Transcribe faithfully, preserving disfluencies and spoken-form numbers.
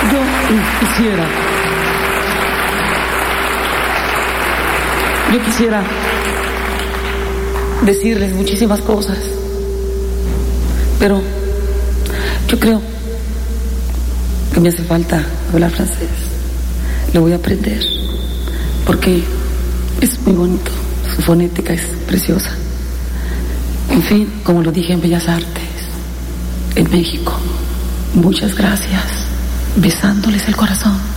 Yo quisiera, yo quisiera decirles muchísimas cosas, pero yo creo que me hace falta hablar francés. Lo voy a aprender porque es muy bonito, su fonética es preciosa. En fin, como lo dije en Bellas Artes, en México, muchas gracias, besándoles el corazón.